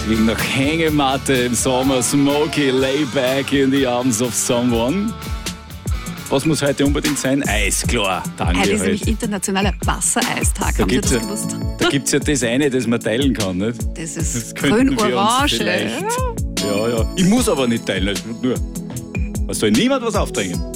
Klingt nach Hängematte im Sommer, smoky, lay back in the arms of someone. Was muss heute unbedingt sein? Eis, klar. Danke. Heute ist nämlich internationaler Wassereistag. Haben Sie das gewusst? Da gibt es ja das eine, das man teilen kann, nicht? Das ist könnten wir uns grün-orange. vielleicht- Ja. Ich muss aber nicht teilen. Also nur. Es soll niemand was aufdrängen.